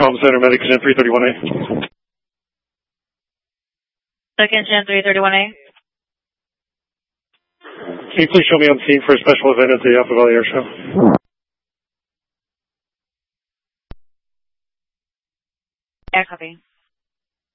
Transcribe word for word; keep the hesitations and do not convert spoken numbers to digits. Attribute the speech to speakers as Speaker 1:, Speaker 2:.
Speaker 1: Comm Center, Medic Gen three thirty-one A.
Speaker 2: Second Gen three thirty-one A.
Speaker 1: Can you please show me on scene for a special event at the Alpha Valley Air Show?
Speaker 2: Air copy.